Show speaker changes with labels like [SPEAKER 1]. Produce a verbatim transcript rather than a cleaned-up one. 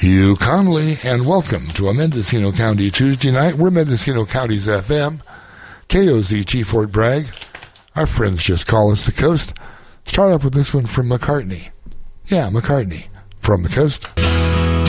[SPEAKER 1] Hugh Connolly, and welcome to a Mendocino County Tuesday night. We're Mendocino County's F M, K O Z T Fort Bragg. Our friends just call us the coast. Start off with this one from McCartney. Yeah, McCartney, from the coast.